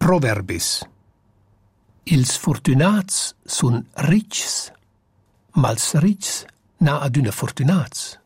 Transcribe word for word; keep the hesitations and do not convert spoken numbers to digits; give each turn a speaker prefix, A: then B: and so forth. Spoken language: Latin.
A: Proverbis. Ils fortunats sun ritgs, mals ritgs na adüna fortunats.